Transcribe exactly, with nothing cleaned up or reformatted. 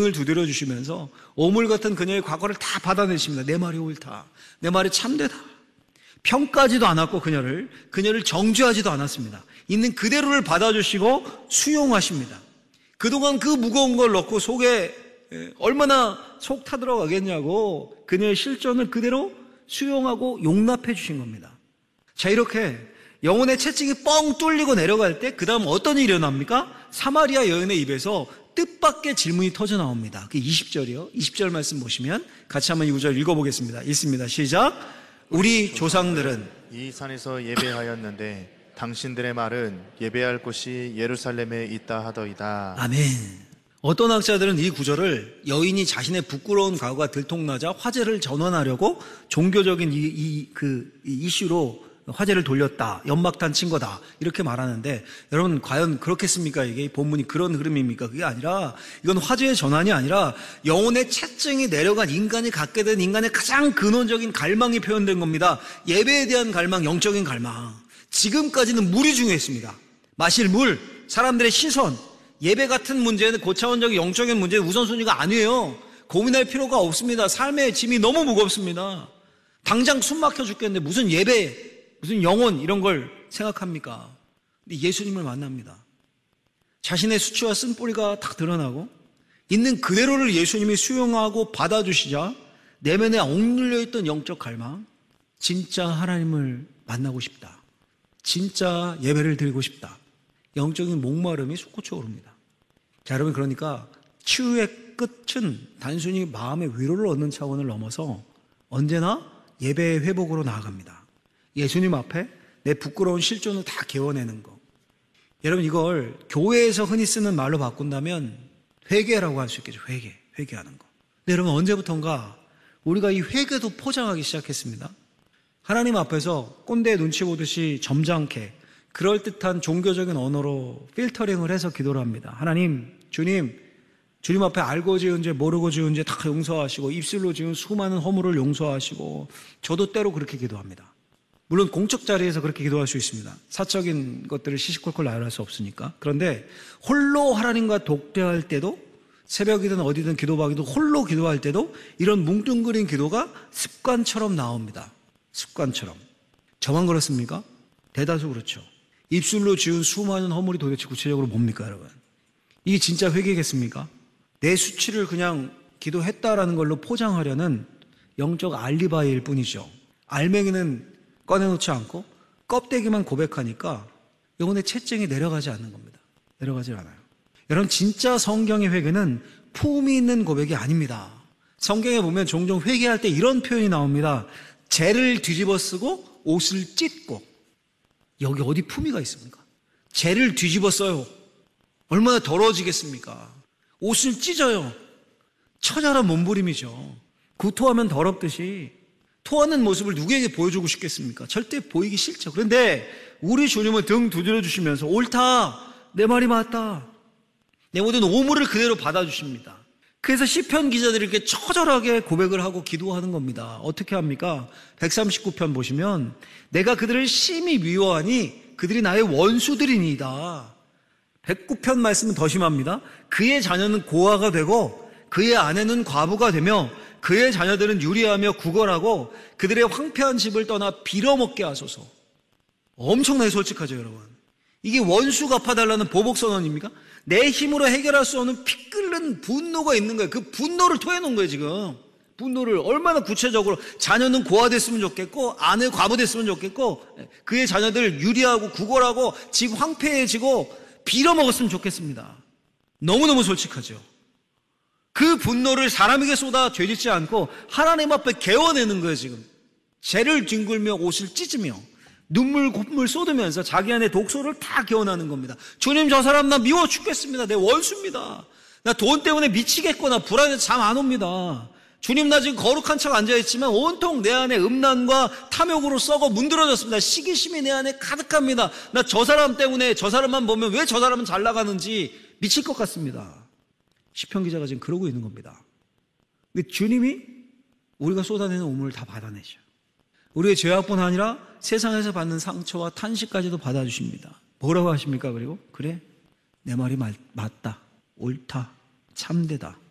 등을 두드려 주시면서 오물 같은 그녀의 과거를 다 받아내십니다. 내 말이 옳다. 내 말이 참되다. 평가하지도 않았고 그녀를 그녀를 정죄하지도 않았습니다. 있는 그대로를 받아주시고 수용하십니다. 그동안 그 무거운 걸 넣고 속에 얼마나 속 타들어가겠냐고 그녀의 실존을 그대로 수용하고 용납해 주신 겁니다. 자, 이렇게 영혼의 채찍이 뻥 뚫리고 내려갈 때 그 다음 어떤 일이 일어납니까? 사마리아 여인의 입에서 뜻밖의 질문이 터져 나옵니다. 그 이십 절이요. 이십 절 말씀 보시면 같이 한번 이 구절 읽어보겠습니다. 읽습니다. 시작. 우리 조상들은 이 산에서 예배하였는데 당신들의 말은 예배할 곳이 예루살렘에 있다 하더이다. 아멘. 어떤 학자들은 이 구절을 여인이 자신의 부끄러운 과거가 들통나자 화제를 전환하려고 종교적인 이, 이, 그, 이 이슈로 화제를 돌렸다. 연막탄 친 거다. 이렇게 말하는데 여러분 과연 그렇겠습니까? 이게 본문이 그런 흐름입니까? 그게 아니라 이건 화제의 전환이 아니라 영혼의 채증이 내려간 인간이 갖게 된 인간의 가장 근원적인 갈망이 표현된 겁니다. 예배에 대한 갈망, 영적인 갈망. 지금까지는 물이 중요했습니다. 마실 물, 사람들의 시선, 예배 같은 문제는 고차원적인 영적인 문제는 우선순위가 아니에요. 고민할 필요가 없습니다. 삶의 짐이 너무 무겁습니다. 당장 숨 막혀 죽겠는데 무슨 예배, 무슨 영혼 이런 걸 생각합니까? 근데 예수님을 만납니다. 자신의 수치와 쓴뿌리가 딱 드러나고 있는 그대로를 예수님이 수용하고 받아주시자 내면에 억눌려 있던 영적 갈망, 진짜 하나님을 만나고 싶다. 진짜 예배를 드리고 싶다. 영적인 목마름이 솟구쳐 오릅니다. 자, 여러분, 그러니까 치유의 끝은 단순히 마음의 위로를 얻는 차원을 넘어서 언제나 예배의 회복으로 나아갑니다. 예수님 앞에 내 부끄러운 실존을 다 개워내는 거. 여러분, 이걸 교회에서 흔히 쓰는 말로 바꾼다면 회개라고 할 수 있겠죠. 회개, 회개하는 거. 근데 여러분, 언제부턴가 우리가 이 회개도 포장하기 시작했습니다. 하나님 앞에서 꼰대 눈치 보듯이 점잖게 그럴듯한 종교적인 언어로 필터링을 해서 기도를 합니다. 하나님, 주님, 주님 앞에 알고 지은 죄, 모르고 지은 죄 다 용서하시고 입술로 지은 수많은 허물을 용서하시고 저도 때로 그렇게 기도합니다. 물론 공적 자리에서 그렇게 기도할 수 있습니다. 사적인 것들을 시시콜콜 나열할 수 없으니까. 그런데 홀로 하나님과 독대할 때도 새벽이든 어디든 기도하기도 홀로 기도할 때도 이런 뭉뚱그린 기도가 습관처럼 나옵니다. 습관처럼. 저만 그렇습니까? 대다수 그렇죠. 입술로 지은 수많은 허물이 도대체 구체적으로 뭡니까, 여러분? 이게 진짜 회개겠습니까? 내 수치를 그냥 기도했다라는 걸로 포장하려는 영적 알리바이일 뿐이죠. 알맹이는 꺼내놓지 않고 껍데기만 고백하니까 영혼의 채증이 내려가지 않는 겁니다. 내려가지 않아요. 여러분, 진짜 성경의 회개는 품이 있는 고백이 아닙니다. 성경에 보면 종종 회개할 때 이런 표현이 나옵니다. 죄를 뒤집어 쓰고 옷을 찢고. 여기 어디 품위가 있습니까? 죄를 뒤집어 써요. 얼마나 더러워지겠습니까? 옷을 찢어요. 처절한 몸부림이죠. 구토하면 더럽듯이 토하는 모습을 누구에게 보여주고 싶겠습니까? 절대 보이기 싫죠. 그런데 우리 주님은 등 두드려 주시면서 옳다, 내 말이 맞다, 내 모든 오물을 그대로 받아주십니다. 그래서 시편 기자들이 이렇게 처절하게 고백을 하고 기도하는 겁니다. 어떻게 합니까? 백삼십구 편 보시면 내가 그들을 심히 미워하니 그들이 나의 원수들이니이다. 백구 편 말씀은 더 심합니다. 그의 자녀는 고아가 되고 그의 아내는 과부가 되며 그의 자녀들은 유리하며 구걸하고 그들의 황폐한 집을 떠나 빌어먹게 하소서. 엄청나게 솔직하죠, 여러분. 이게 원수 갚아달라는 보복선언입니까? 내 힘으로 해결할 수 없는 피 끓는 분노가 있는 거예요. 그 분노를 토해놓은 거예요, 지금. 분노를 얼마나 구체적으로. 자녀는 고아됐으면 좋겠고 아내 과부됐으면 좋겠고 그의 자녀들 유리하고 구걸하고 집 황폐해지고 빌어먹었으면 좋겠습니다. 너무너무 솔직하죠. 그 분노를 사람에게 쏟아 죄짓지 않고 하나님 앞에 개워내는 거예요, 지금. 죄를 뒹굴며 옷을 찢으며 눈물 콧물 쏟으면서 자기 안에 독소를 다 개워내는 겁니다. 주님, 저 사람 나 미워 죽겠습니다. 내 원수입니다. 나 돈 때문에 미치겠고 나 불안해서 잠 안 옵니다. 주님, 나 지금 거룩한 척 앉아있지만 온통 내 안에 음란과 탐욕으로 썩어 문드러졌습니다. 시기심이 내 안에 가득합니다. 나 저 사람 때문에 저 사람만 보면 왜 저 사람은 잘 나가는지 미칠 것 같습니다. 시편 기자가 지금 그러고 있는 겁니다. 근데 주님이 우리가 쏟아내는 우물을 다 받아내죠. 우리의 죄악뿐 아니라 세상에서 받는 상처와 탄식까지도 받아주십니다. 뭐라고 하십니까? 그리고 그래, 내 말이 맞, 맞다, 옳다, 참되다.